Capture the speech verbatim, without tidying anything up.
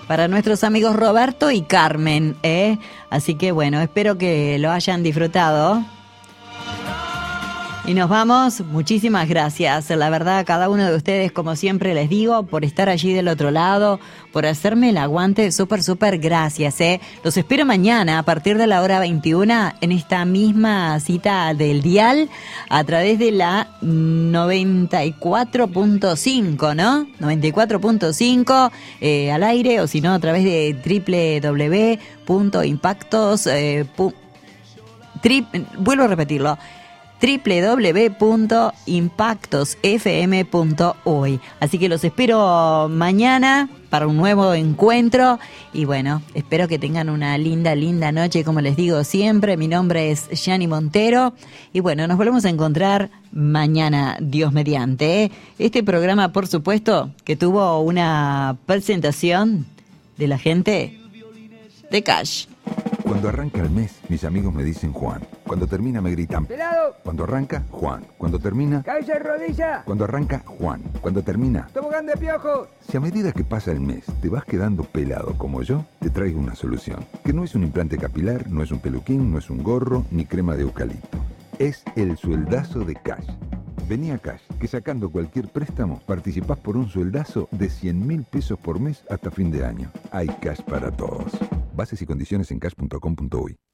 para nuestros amigos Roberto y Carmen, ¿eh? Así que bueno, espero que lo hayan disfrutado. Y nos vamos, muchísimas gracias, la verdad, a cada uno de ustedes, como siempre les digo, por estar allí del otro lado, por hacerme el aguante, súper, súper gracias, ¿eh? Los espero mañana a partir de la hora veintiuna en esta misma cita del dial a través de la noventa y cuatro punto cinco, ¿no? noventa y cuatro punto cinco eh, al aire, o si no, a través de doble u doble u doble u punto impactos. Eh, pu- tri- vuelvo a repetirlo. doble u doble u doble u punto impactos f m punto hoy. Así que los espero mañana para un nuevo encuentro y bueno, espero que tengan una linda, linda noche, como les digo siempre. Mi nombre es Yani Montero y bueno, nos volvemos a encontrar mañana, Dios mediante, ¿eh? Este programa, por supuesto, que tuvo una presentación de la gente de Cash. Cuando arranca el mes, mis amigos me dicen Juan. Cuando termina me gritan ¡Pelado! Cuando arranca, Juan. Cuando termina... ¡Cabeza de rodilla! Cuando arranca, Juan. Cuando termina... ¡Tobogán de piojo! Si a medida que pasa el mes te vas quedando pelado como yo, te traigo una solución. Que no es un implante capilar, no es un peluquín, no es un gorro, ni crema de eucalipto. Es el sueldazo de Cash. Vení a Cash, que sacando cualquier préstamo, participás por un sueldazo de cien mil pesos por mes hasta fin de año. Hay Cash para todos. Bases y condiciones en cash punto com punto uy.